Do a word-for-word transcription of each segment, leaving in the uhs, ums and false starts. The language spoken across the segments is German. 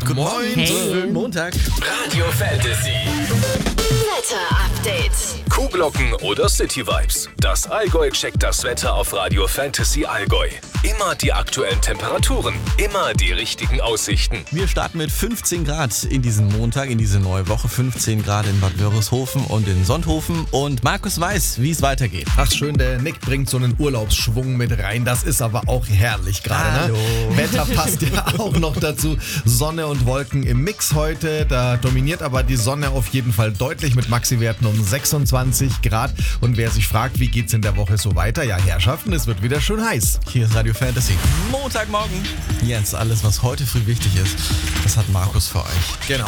Guten Morgen. Hey. Montag. Radio Fantasy. Wetter-Update. Kuhglocken oder City Vibes. Das Allgäu checkt das Wetter auf Radio Fantasy Allgäu. Immer die aktuellen Temperaturen, immer die richtigen Aussichten. Wir starten mit fünfzehn Grad in diesen Montag, in diese neue Woche. fünfzehn Grad in Bad Wörishofen und in Sonthofen. Und Markus weiß, wie es weitergeht. Ach schön, der Nick bringt so einen Urlaubsschwung mit rein. Das ist aber auch herrlich gerade. Ne? Wetter passt ja auch noch dazu. Sonne und Wolken im Mix heute. Da dominiert aber die Sonne auf jeden Fall deutlich mit Maxi-Werten um sechsundzwanzig Grad. Und wer sich fragt, wie geht's in der Woche so weiter? Ja, Herrschaften, es wird wieder schön heiß. Hier ist Radio Fantasy. Montagmorgen. Jetzt alles, was heute früh wichtig ist, das hat Markus für euch. Genau.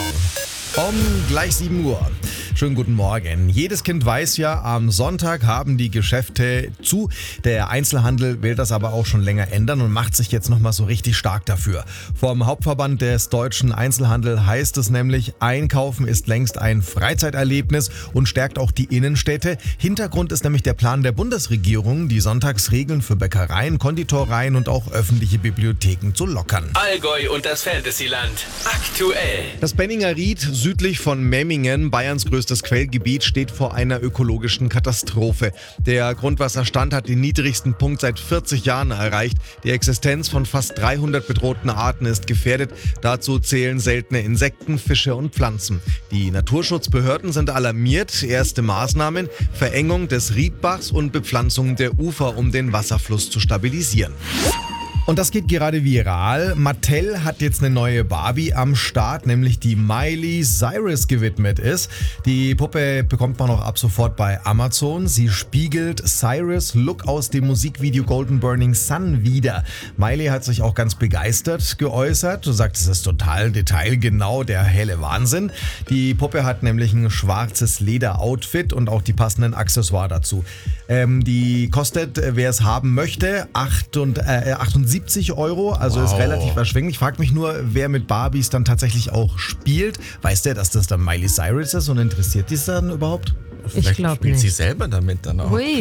Um gleich sieben Uhr. Schönen guten Morgen. Jedes Kind weiß ja, am Sonntag haben die Geschäfte zu. Der Einzelhandel will das aber auch schon länger ändern und macht sich jetzt nochmal so richtig stark dafür. Vom Hauptverband des deutschen Einzelhandels heißt es nämlich, Einkaufen ist längst ein Freizeiterlebnis und stärkt auch die Innenstädte. Hintergrund ist nämlich der Plan der Bundesregierung, die Sonntagsregeln für Bäckereien, Konditoreien und auch öffentliche Bibliotheken zu lockern. Allgäu und das Fantasyland. Aktuell. Das Benninger Ried, südlich von Memmingen, Bayerns größtes Quellgebiet, steht vor einer ökologischen Katastrophe. Der Grundwasserstand hat den niedrigsten Punkt seit vierzig Jahren erreicht. Die Existenz von fast dreihundert bedrohten Arten ist gefährdet. Dazu zählen seltene Insekten, Fische und Pflanzen. Die Naturschutzbehörden sind alarmiert. Erste Maßnahmen: Verengung des Riedbachs und Bepflanzung der Ufer, um den Wasserfluss zu stabilisieren. Und das geht gerade viral. Mattel hat jetzt eine neue Barbie am Start, nämlich die Miley Cyrus gewidmet ist. Die Puppe bekommt man auch ab sofort bei Amazon. Sie spiegelt Cyrus' Look aus dem Musikvideo Golden Burning Sun wider. Miley hat sich auch ganz begeistert geäußert. Du sagst, es ist total detailgenau, der helle Wahnsinn. Die Puppe hat nämlich ein schwarzes Leder-Outfit und auch die passenden Accessoires dazu. Ähm, die kostet, wer es haben möchte, achtundsiebzig Euro, also wow. Ist relativ erschwinglich. Frag mich nur, wer mit Barbies dann tatsächlich auch spielt. Weiß der, dass das dann Miley Cyrus ist und interessiert die es dann überhaupt? Vielleicht spielt sie selber damit dann auch. Ui.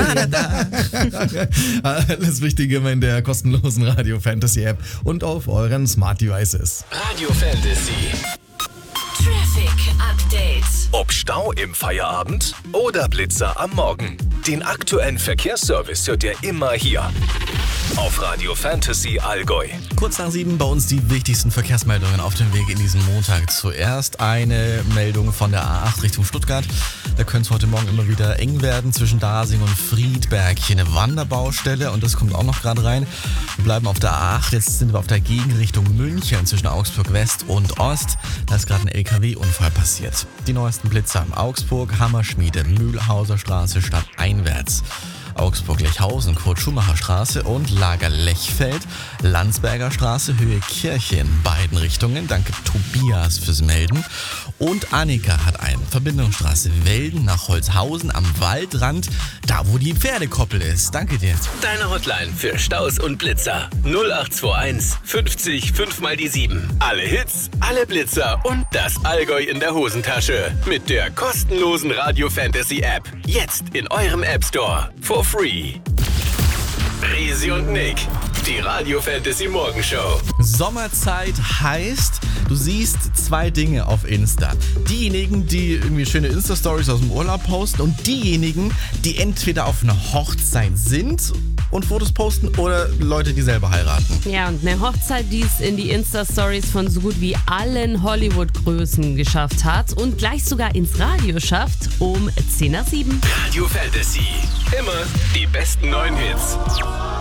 Alles Wichtige immer in der kostenlosen Radio Fantasy App und auf euren Smart Devices. Radio Fantasy. Traffic Update. Ob Stau im Feierabend oder Blitzer am Morgen. Den aktuellen Verkehrsservice hört ihr immer hier. Auf Radio Fantasy Allgäu. Kurz nach sieben bei uns die wichtigsten Verkehrsmeldungen auf dem Weg in diesen Montag. Zuerst eine Meldung von der A acht Richtung Stuttgart. Da könnte es heute Morgen immer wieder eng werden zwischen Dasing und Friedberg. Hier eine Wanderbaustelle und das kommt auch noch gerade rein. Wir bleiben auf der A acht. Jetzt sind wir auf der Gegenrichtung München zwischen Augsburg West und Ost. Da ist gerade ein L K W-Unfall passiert. Die neuesten Blitzer: Augsburg, Hammerschmiede, Mühlhauser Straße stadteinwärts. Augsburg-Lechhausen, Kurt-Schumacher-Straße und Lager-Lechfeld, Landsberger Straße, Höhe Kirche in beiden Richtungen. Danke Tobias fürs Melden. Und Annika hat eine Verbindungsstraße Welden nach Holzhausen am Waldrand, da wo die Pferdekoppel ist. Danke dir. Deine Hotline für Staus und Blitzer. null acht zwei eins fünfzig fünf mal die sieben. Alle Hits, alle Blitzer und das Allgäu in der Hosentasche. Mit der kostenlosen Radio Fantasy App. Jetzt in eurem App Store. For free. Risi und Nick, die Radio Fantasy Morgenshow. Sommerzeit heißt, du siehst zwei Dinge auf Insta. Diejenigen, die irgendwie schöne Insta-Stories aus dem Urlaub posten und diejenigen, die entweder auf einer Hochzeit sind und Fotos posten oder Leute, die selber heiraten. Ja, und eine Hochzeit, die es in die Insta-Stories von so gut wie allen Hollywood-Größen geschafft hat und gleich sogar ins Radio schafft um zehn nach sieben. Radio Fantasy. Immer die besten neuen Hits.